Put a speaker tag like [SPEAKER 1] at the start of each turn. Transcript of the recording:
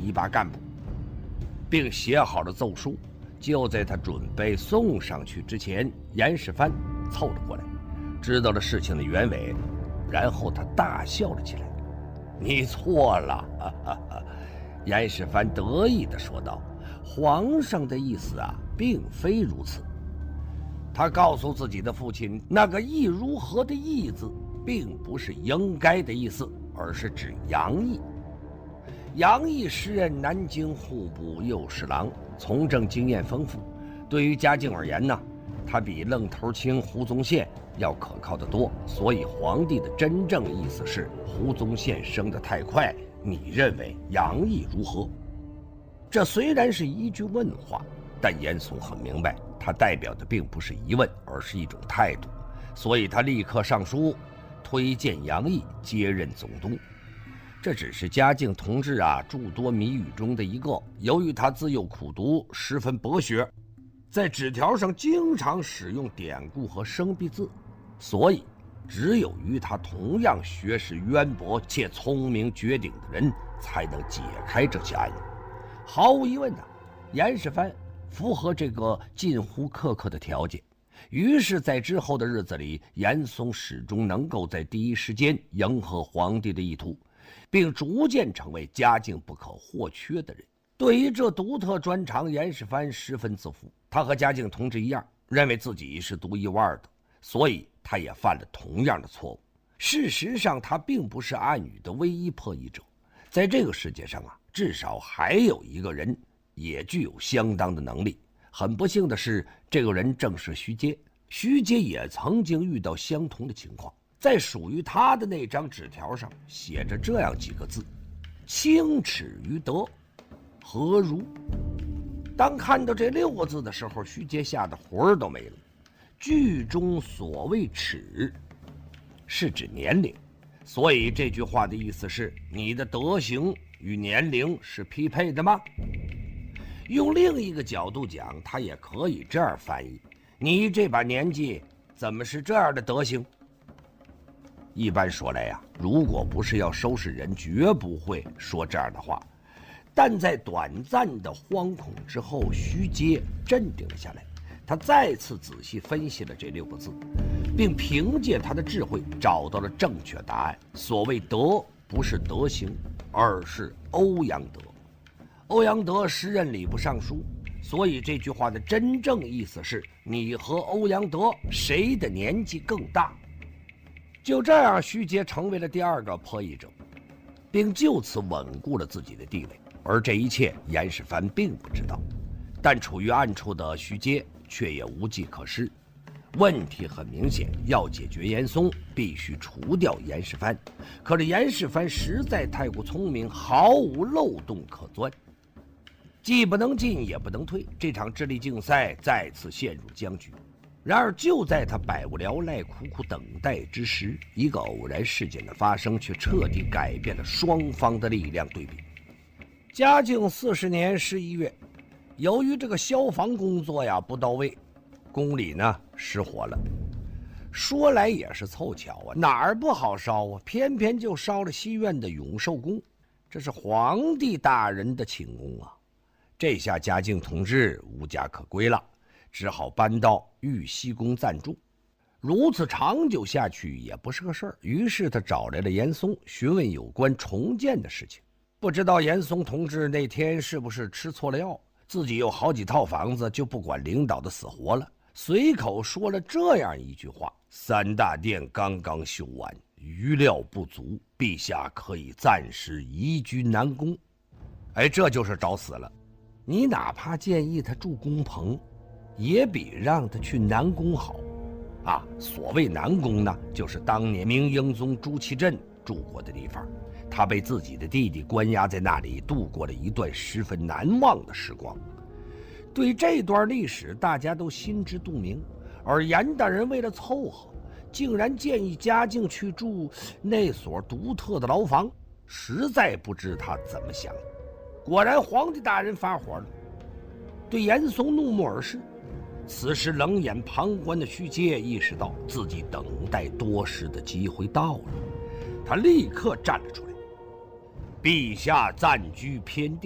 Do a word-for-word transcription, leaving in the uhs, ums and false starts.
[SPEAKER 1] 一把干部，并写好了奏书。就在他准备送上去之前，严世蕃凑了过来，知道了事情的原委，然后他大笑了起来。你错了，哈哈哈！严世蕃得意地说道：“皇上的意思啊，并非如此。”他告诉自己的父亲，那个义如何的义字，并不是应该的意思，而是指杨毅。杨毅时任南京户部右侍郎，从政经验丰富。对于嘉靖而言呢，他比愣头青胡宗宪要可靠得多。所以皇帝的真正意思是，胡宗宪升得太快，你认为杨毅如何？这虽然是一句问话，但严嵩很明白，他代表的并不是疑问，而是一种态度。所以他立刻上书推荐杨毅接任总督。这只是嘉靖同志啊诸多谜语中的一个。由于他自幼苦读，十分博学，在纸条上经常使用典故和生僻字，所以只有与他同样学识渊博且聪明绝顶的人才能解开这些案。毫无疑问的，严世蕃符合这个近乎苛刻的条件。于是在之后的日子里，严嵩始终能够在第一时间迎合皇帝的意图，并逐渐成为嘉靖不可或缺的人。对于这独特专长，严世蕃十分自负。他和嘉靖同志一样，认为自己是独一无二的，所以他也犯了同样的错误。事实上，他并不是暗语的唯一破译者。在这个世界上啊，至少还有一个人也具有相当的能力。很不幸的是，这个人正是徐阶。徐阶也曾经遇到相同的情况。在属于他的那张纸条上写着这样几个字：清耻于德，何如？当看到这六个字的时候，徐阶吓得魂儿都没了。句中所谓耻，是指年龄，所以这句话的意思是，你的德行与年龄是匹配的吗？用另一个角度讲，他也可以这样翻译：你这把年纪怎么是这样的德行？一般说来呀，如果不是要收拾人，绝不会说这样的话。但在短暂的惶恐之后，徐阶镇定了下来。他再次仔细分析了这六个字，并凭借他的智慧找到了正确答案。所谓德，不是德行，而是欧阳德。欧阳德时任礼部尚书，所以这句话的真正意思是，你和欧阳德谁的年纪更大？就这样，徐阶成为了第二个破译者，并就此稳固了自己的地位。而这一切，严世蕃并不知道。但处于暗处的徐阶却也无计可施。问题很明显，要解决严嵩，必须除掉严世蕃。可是严世蕃实在太过聪明，毫无漏洞可钻，既不能进也不能退。这场智力竞赛再次陷入僵局。然而就在他百无聊赖、苦苦等待之时，一个偶然事件的发生却彻底改变了双方的力量对比。嘉靖四十年十一月，由于这个消防工作呀不到位，宫里呢失火了。说来也是凑巧啊，哪儿不好烧啊，偏偏就烧了西苑的永寿宫。这是皇帝大人的寝宫啊！这下嘉靖同志无家可归了，只好搬到玉溪宫暂住。如此长久下去也不是个事儿，于是他找来了严嵩，询问有关重建的事情。不知道严嵩同志那天是不是吃错了药，自己有好几套房子，就不管领导的死活了，随口说了这样一句话：三大殿刚刚修完，余料不足，陛下可以暂时移居南宫。哎，这就是找死了。你哪怕建议他住宫棚，也比让他去南宫好啊。所谓南宫呢，就是当年明英宗朱祁镇住过的地方。他被自己的弟弟关押在那里，度过了一段十分难忘的时光。对这段历史，大家都心知肚明。而严大人为了凑合，竟然建议嘉靖去住那所独特的牢房，实在不知他怎么想。果然，皇帝大人发火了，对严嵩怒目而视。此时，冷眼旁观的徐阶意识到自己等待多时的机会到了，他立刻站了出来。陛下暂居偏殿，